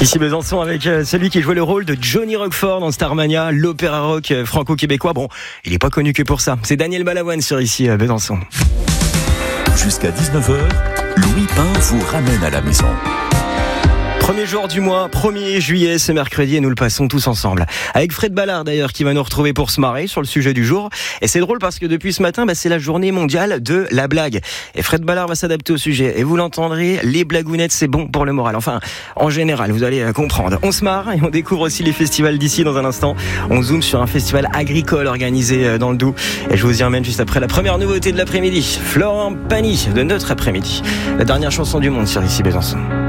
Ici Besançon avec celui qui jouait le rôle de Johnny Roquefort dans Starmania, l'opéra rock franco-québécois. Bon, il n'est pas connu que pour ça. C'est Daniel Balavoine sur ici Besançon. Jusqu'à 19h, Louis Pain vous ramène à la maison. Premier jour du mois, 1er juillet, ce mercredi, et nous le passons tous ensemble. Avec Fred Ballard d'ailleurs, qui va nous retrouver pour se marrer sur le sujet du jour. Et c'est drôle parce que depuis ce matin, c'est la journée mondiale de la blague. Et Fred Ballard va s'adapter au sujet. Et vous l'entendrez, les blagounettes, c'est bon pour le moral. Enfin, en général, vous allez comprendre. On se marre et on découvre aussi les festivals d'ici dans un instant. On zoome sur un festival agricole organisé dans le Doubs. Et je vous y emmène juste après la première nouveauté de l'après-midi. Florent Pagny de notre après-midi. La dernière chanson du monde sur ici Besançon.